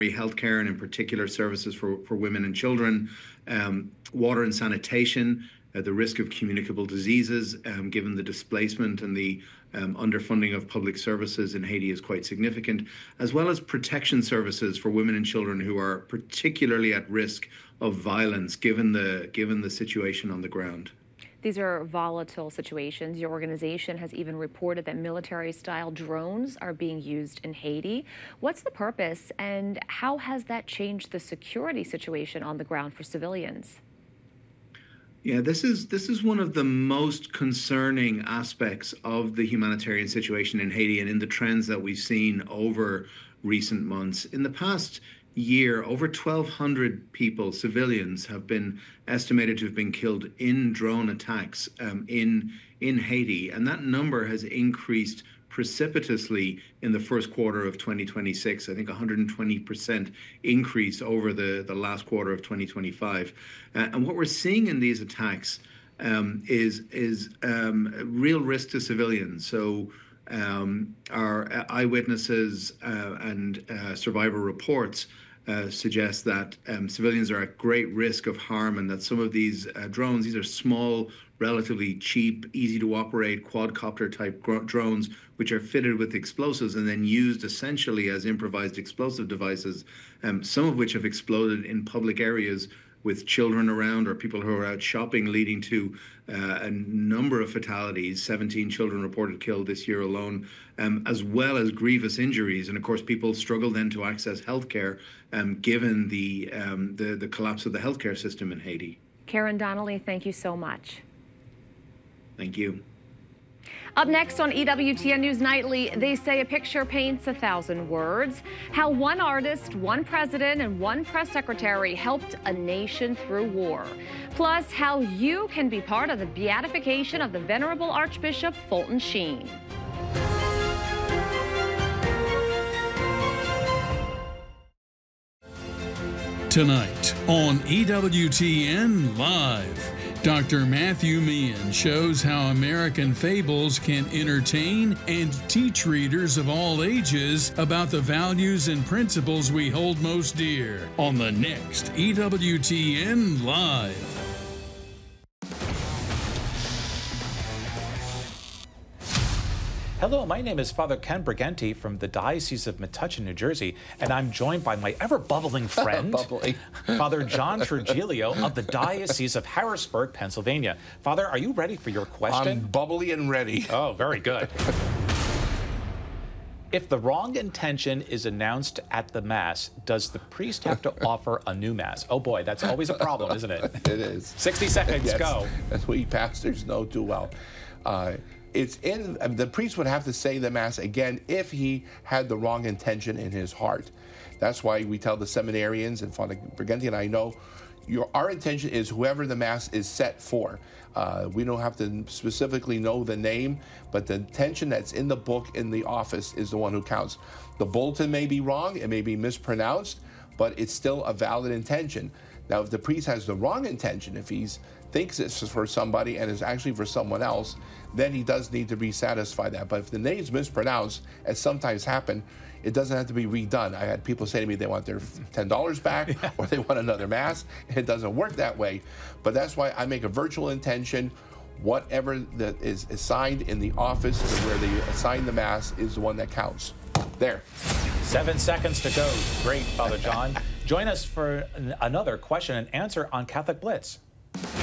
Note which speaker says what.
Speaker 1: healthcare and in particular services for women and children, water and sanitation, the risk of communicable diseases, given the displacement and the underfunding of public services in Haiti is quite significant, as well as protection services for women and children who are particularly at risk of violence given the situation on the ground.
Speaker 2: These are volatile situations. Your organization has even reported that military-style drones are being used in Haiti. What's the purpose, and how has that changed the security situation on the ground for civilians?
Speaker 1: Yeah, this is one of the most concerning aspects of the humanitarian situation in Haiti and in the trends that we've seen over recent months. In the past year, over 1,200 people, civilians, have been estimated to have been killed in drone attacks in Haiti, and that number has increased precipitously in the first quarter of 2026. I think 120% increase over the last quarter of 2025. And what we're seeing in these attacks is real risk to civilians. So our eyewitnesses and survivor reports suggest that civilians are at great risk of harm, and that some of these drones, these are small, relatively cheap, easy to operate quadcopter type drones, which are fitted with explosives and then used essentially as improvised explosive devices, some of which have exploded in public areas with children around or people who are out shopping, leading to a number of fatalities, 17 children reported killed this year alone, as well as grievous injuries. And of course, people struggle then to access healthcare, given the collapse of the healthcare system in Haiti.
Speaker 2: Karen Donnelly, thank you so much.
Speaker 1: Thank you.
Speaker 2: Up next on EWTN News Nightly, they say a picture paints 1,000 words. How one artist, one president, and one press secretary helped a nation through war. Plus, how you can be part of the beatification of the Venerable Archbishop Fulton Sheen.
Speaker 3: Tonight on EWTN Live, Dr. Matthew Meehan shows how American fables can entertain and teach readers of all ages about the values and principles we hold most dear on the next EWTN Live.
Speaker 4: Hello, my name is Father Ken Briganti from the Diocese of Metuchen, New Jersey, and I'm joined by my ever-bubbling friend, Father John Trujillo of the Diocese of Harrisburg, Pennsylvania. Father, are you ready for your question?
Speaker 5: I'm bubbly and ready.
Speaker 4: Oh, very good. If the wrong intention is announced at the Mass, does the priest have to offer a new Mass? Oh boy, that's always a problem, isn't it?
Speaker 5: It is.
Speaker 4: 60 seconds,
Speaker 5: yes,
Speaker 4: go.
Speaker 5: That's what you pastors know too well. The priest would have to say the Mass again if he had the wrong intention in his heart. That's why we tell the seminarians, and Father Briganti and I know, our intention is whoever the Mass is set for. We don't have to specifically know the name, but the intention that's in the book in the office is the one who counts. The bulletin may be wrong, it may be mispronounced, but it's still a valid intention. Now, if the priest has the wrong intention, if he thinks it's for somebody and it's actually for someone else, then he does need to re-satisfy that. But if the name's mispronounced, as sometimes happen, it doesn't have to be redone. I had people say to me they want their $10 back or they want another Mass. It doesn't work that way. But that's why I make a virtual intention. Whatever that is assigned in the office where they assign the Mass is the one that counts. There.
Speaker 4: 7 seconds to go. Great, Father John. Join us for another question and answer on Catholic Blitz.